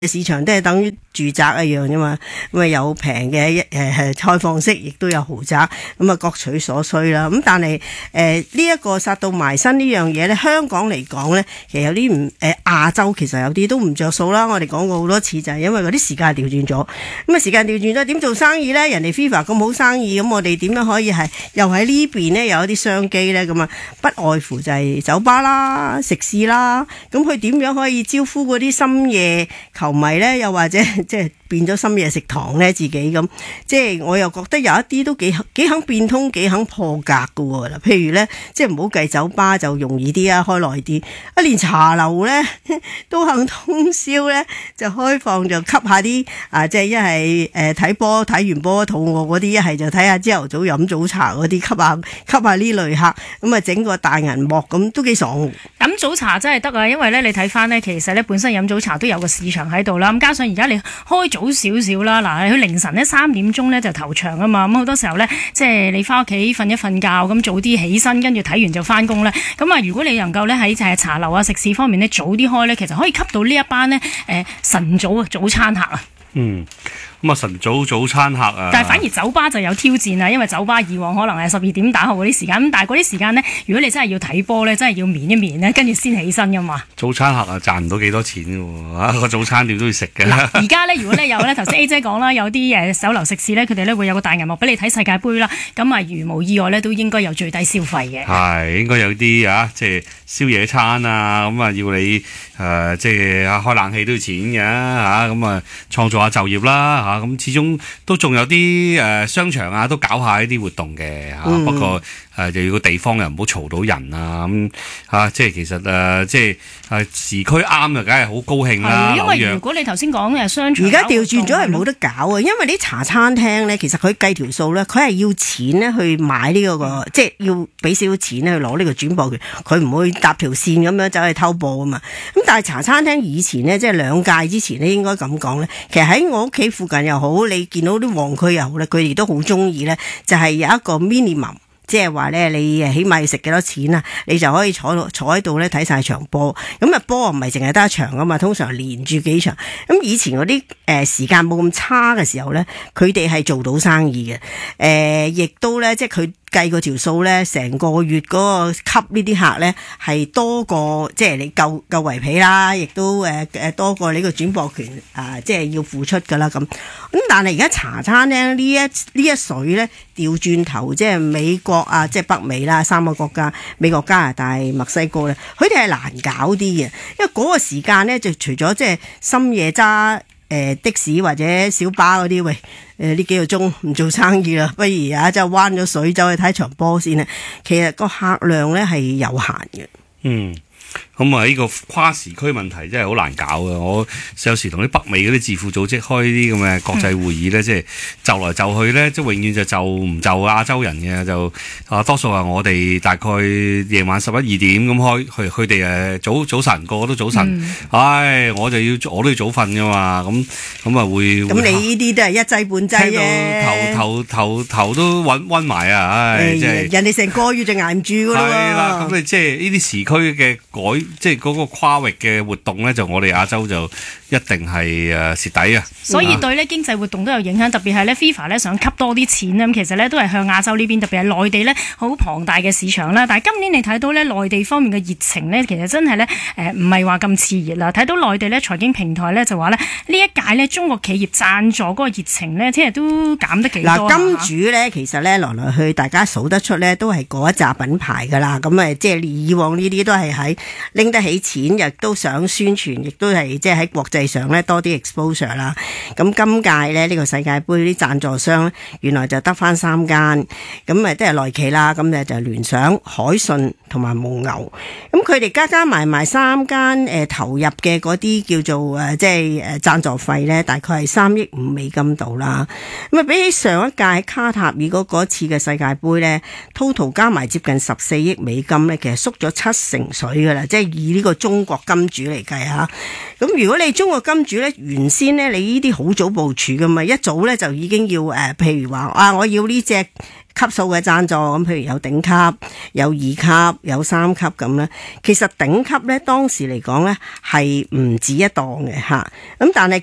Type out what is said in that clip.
市場都係等於住宅一樣啫嘛，咁啊有平嘅開放式，亦都有豪宅，咁啊各取所需啦。咁但係呢一個殺到埋身呢樣嘢咧，香港嚟講咧，其實有啲唔亞洲其實有啲都唔着數啦。我哋講過好多次，就係因為嗰啲時間調轉咗，咁啊時間調轉咗，點做生意咧？人哋 FIFA 咁好生意，咁我哋點樣可以係又喺呢邊咧有一啲商機咧？咁啊不外乎就係酒吧啦、食肆啦，咁佢點樣可以招呼嗰啲深夜球迷咧，又或者即係變咗深夜食堂咧，自己咁，即係我又覺得有一啲都幾肯變通，幾肯破格㗎喎。嗱，譬如咧，即係唔好計酒吧就容易啲啊，開耐啲。連茶樓咧都肯通宵咧，就開放就吸下啲即係一係睇波睇完波肚餓嗰啲，一係就睇下朝頭早飲早茶嗰啲，吸下呢類客，咁啊整個大銀幕咁都幾爽。 飲早茶真係得啊，因為咧你睇翻咧，其實咧本身飲早茶都有個市場喺度啦。咁加上而家你開早少少啦，嗱，佢凌晨咧3點鐘咧就頭場啊嘛。咁好多時候咧，即係你翻屋企瞓一瞓覺，咁早啲起身，跟住睇完就翻工咧。咁啊，如果你能夠咧喺茶樓啊食肆方面咧早啲開咧，其實可以吸到呢一班咧晨早餐客啊。 咁啊晨早餐客啊， 但係反而酒吧就有挑戰啦，因為酒吧以往可能係12點打後嗰啲時間，咁但係嗰啲時間呢，如果你真係要睇波呢，真係要眠一眠呢，跟住先起身噶嘛。 早餐客啊賺唔到幾多錢嘅喎，個早餐店都要食嘅。 而家呢，如果你有呢，頭先 A 姐講啦，有啲酒樓食肆呢，佢哋呢會有個大銀幕俾你睇世界盃啦，咁啊如無意外呢，都應該有最低消費嘅。係應該有啲即係宵夜餐啊，咁啊要你即係開冷氣都要錢嘅咁啊創造下就業啦咁始終都仲有啲商場啊，都搞下一啲活動嘅不過就要個地方又唔好嘈到人啊咁即係其實即係時區啱就梗係好高興啦。 因為如果你頭先講商場， 而家調轉咗係冇得搞啊，因為啲茶餐廳咧，其實佢計條數咧，佢係要錢咧去買呢個即係要俾少少錢咧去攞呢個轉播權，佢唔會搭條線咁樣走去偷播啊嘛。咁但係茶餐廳以前咧，即係2屆之前咧，應該咁講咧，其實喺我屋企附近又好，你見到啲旺區又好咧，佢哋都好中意咧，就係有一個 minimum。即係話咧，你起碼要食幾多錢啊？你就可以坐喺度咧睇晒場波。咁啊波唔係淨係得一場噶嘛，通常連住幾場。咁以前嗰啲時間冇咁差嘅時候咧，佢哋係做到生意嘅。亦都咧，即係佢計嗰條數咧，成個月嗰個吸呢啲客咧係多過即係你夠圍皮啦，亦都多過你個轉播權即係要付出噶啦咁。咁但係而家茶餐廳呢一水咧調轉頭，即係美國即係北美啦3個國家，美國、加拿大、墨西哥咧，佢哋係難搞啲嘅，因為嗰個時間咧就除咗即係深夜揸的士或者小巴嗰啲，喂呢幾個鐘唔做生意啦，不如即係彎咗水走去睇場波先啦。其實個客量咧係有限嘅。 咁啊！呢個跨時區問題真係好難搞嘅。我有時同啲北美嗰啲智庫組織開啲咁嘅國際會議咧，即係就來就去咧，即係永遠就唔就亞洲人嘅，就多數係我哋大概夜晚11、2點咁開，佢哋早晨個個都早晨。我都要早瞓噶嘛，咁啊會。咁你呢啲都係一劑半劑啫。 頭都暈埋啊！即係人哋成個月就捱唔住噶啦。 係啦，咁你即係呢啲時區嘅即係嗰個跨域嘅活動咧，就我哋亞洲就一定係蝕底啊！ 所以對咧經濟活動都有影響，特別係咧 FIFA 咧想吸多啲錢咧，咁其實咧都係向亞洲呢邊，特別係內地咧好龐大嘅市場啦。但係今年你睇到咧內地方面嘅熱情咧，其實真係咧唔係話咁熾熱啦。睇到內地咧財經平台咧就話咧呢一屆咧中國企業贊助嗰個熱情咧，即係都減得幾多。 金主咧其實咧來來去大家數得出咧都係嗰一紮品牌㗎啦。咁即係以往呢啲都係喺拎得起錢，亦都想宣傳，亦都係即係喺國際上咧多啲 exposure 啦。咁今屆咧呢個世界盃啲贊助商咧，原來就得翻3間，咁都係內企啦。咁就聯想、海信同埋蒙牛。咁佢哋加埋3間投入嘅嗰啲叫做即係贊助費咧，大概係3億5美金度啦。咁啊比起上一屆喺卡塔爾嗰次嘅世界盃咧 ，total 加埋接近14億美金咧，其實縮咗7成水噶啦。即係以呢個中國金主嚟計吓，咁如果你中國金主咧，原先咧你呢啲好早部署噶嘛，一早咧就已經要譬如話我要呢隻級數嘅贊助，咁譬如有頂級、有2級、有3級咁咧。其實頂級咧當時嚟講咧係唔止一檔嘅嚇，咁但係